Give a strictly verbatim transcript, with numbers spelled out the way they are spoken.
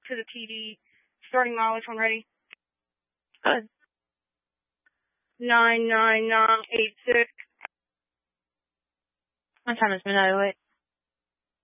to the P D. Starting mileage when ready. Good. nine nine nine eight six. What time is midnight away?